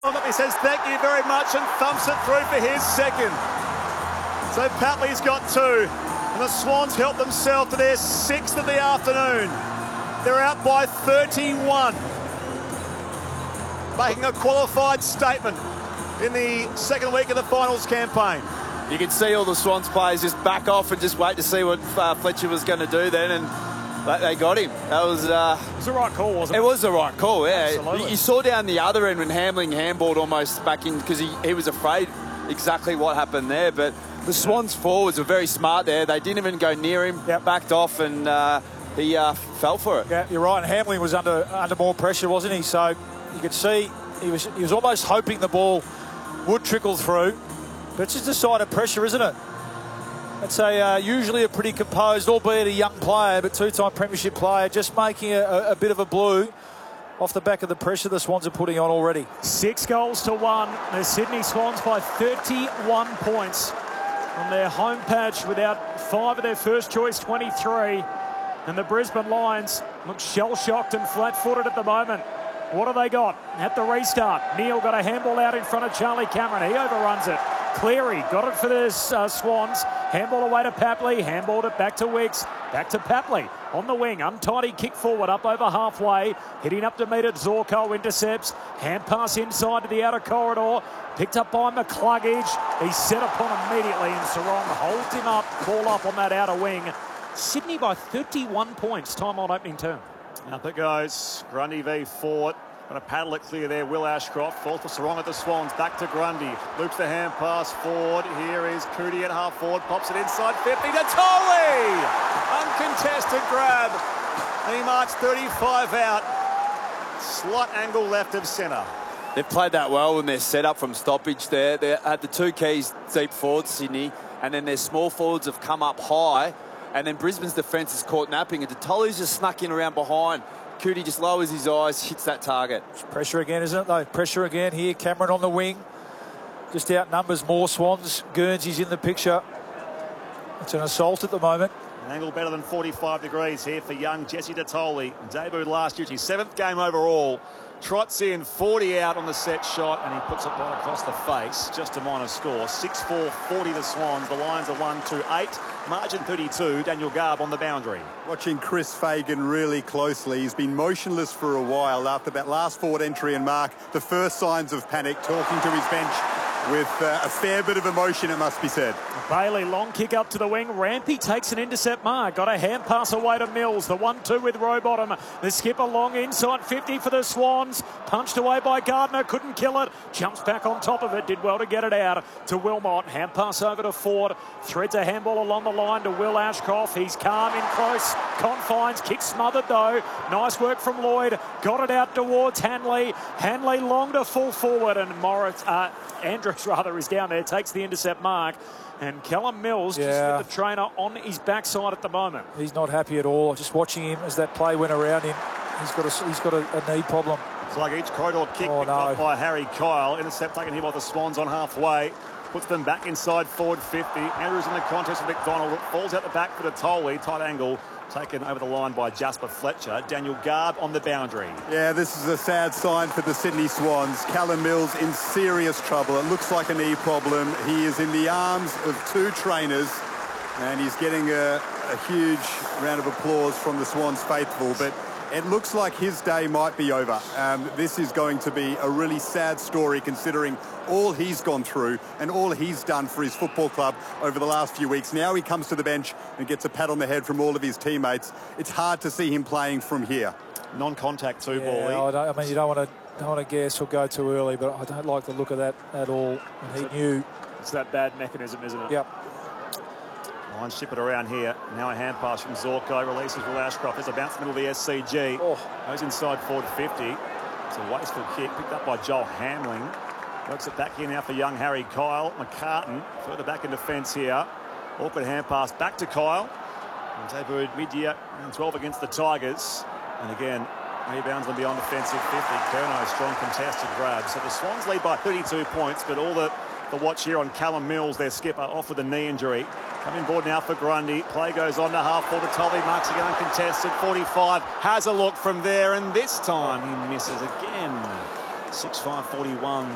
He says thank you very much and thumps it through for his second. So Papley's got two, and the Swans help themselves to their sixth of the afternoon. They're out by 31, making a qualified statement in the second week of the finals campaign. You can see all the Swans players just back off and just wait to see what Fletcher was going to do then, and they got him. That was... it was the right call, wasn't it? It was the right call, yeah. Absolutely. You saw down the other end when Hamling handballed almost back in, because he was afraid exactly what happened there, but the Swans forwards were very smart there. They didn't even go near him, backed off, and he fell for it. Yeah, you're right. And Hamling was under more pressure, wasn't he? So you could see he was almost hoping the ball would trickle through. But it's just a sign of pressure, isn't it? It's usually a pretty composed, albeit a young player, but two-time premiership player, just making a bit of a blue off the back of the pressure the Swans are putting on already. 6 goals to 1. The Sydney Swans by 31 points on their home patch without 5 of their first choice 23. And the Brisbane Lions look shell-shocked and flat-footed at the moment. What have they got? At the restart, Neil got a handball out in front of Charlie Cameron. He overruns it. Cleary got it for the Swans. Handball away to Papley. Handballed it back to Wicks. Back to Papley. On the wing. Untidy kick forward up over halfway. Hitting up to meet it. Zorko intercepts. Hand pass inside to the outer corridor. Picked up by McCluggage. He's set upon immediately, and Sarong holds him up. Ball up on that outer wing. Sydney by 31 points. Time on opening term. Up it goes. Grundy v Fort. Going to paddle it clear there. Will Ashcroft falls for Sarong at the Swans. Back to Grundy. Loops the hand pass forward. Here is Cootie at half forward. Pops it inside 50 to Tolley. Uncontested grab. And he marks 35 out. Slight angle left of centre. They've played that well in their setup from stoppage there. They had the two keys deep forward, Sydney, and then their small forwards have come up high, and then Brisbane's defence is caught napping, and Tolley's just snuck in around behind. Cootie just lowers his eyes, hits that target. It's pressure again, isn't it, though? Pressure again here. Cameron on the wing. Just outnumbers more Swans. Guernsey's in the picture. It's an assault at the moment. An angle better than 45 degrees here for young Jesse Tolley. Debuted last year. It's his 7th game overall. Trots in, 40 out on the set shot, and he puts it right across the face. Just a minor score. 6-4, 40 the Swans. The Lions are 1-2-8. Margin 32. Daniel Garb on the boundary. Watching Chris Fagan really closely. He's been motionless for a while after that last forward entry and mark. The first signs of panic, talking to his bench with a fair bit of emotion, it must be said. Bailey, long kick up to the wing. Rampy takes an intercept mark. Got a hand pass away to Mills. The 1-2 with Rowbottom. The skipper long inside 50 for the Swans. Punched away by Gardner. Couldn't kill it. Jumps back on top of it. Did well to get it out to Wilmot. Hand pass over to Ford. Threads a handball along the line to Will Ashcroft. He's calm in close confines. Kick smothered though. Nice work from Lloyd. Got it out towards Hanley. Hanley long to full forward, and Andrews rather is down there. Takes the intercept mark. And Callum Mills just with the trainer on his backside at the moment. He's not happy at all. Just watching him as that play went around him. He's got a knee problem. It's like each corridor kick picked up by Harry Kyle. Intercept taken here by the Swans on halfway. Puts them back inside forward 50. Andrews in the contest with McDonald. Falls out the back for the Tolley. Tight angle. Taken over the line by Jasper Fletcher. Daniel Garb on the boundary. Yeah, this is a sad sign for the Sydney Swans. Callum Mills in serious trouble. It looks like a knee problem. He is in the arms of 2 trainers, and he's getting a huge round of applause from the Swans faithful, but it looks like his day might be over. This is going to be a really sad story considering all he's gone through and all he's done for his football club over the last few weeks. Now he comes to the bench and gets a pat on the head from all of his teammates. It's hard to see him playing from here. Non-contact too, Bally. I mean, you don't want to guess or go too early, but I don't like the look of that at all. And he knew. It's that bad mechanism, isn't it? Yep. Lions ship it around here. Now a hand pass from Zorko. Releases Will Ashcroft. There's a bounce in the middle of the SCG. Goes inside forward 50. It's a wasteful kick. Picked up by Joel Hamling. Works it back here now for young Harry Kyle. McCartan further back in defence here. Awkward hand pass back to Kyle. And debuted mid-year, 12 against the Tigers. And again, rebounds on beyond defensive 50. Curnow, strong contested grab. So the Swans lead by 32 points, but all the watch here on Callum Mills, their skipper, off with a knee injury. Coming board now for Grundy. Play goes on to half forward to Tolley. Marks again uncontested. 45. Has a look from there, and this time he misses again. 6-5-41.